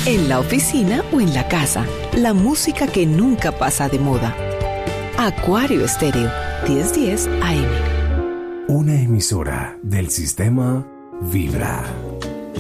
en la oficina o en la casa. La música que nunca pasa de moda. Acuario Estéreo, 1010 AM. Una emisora del sistema Vibra.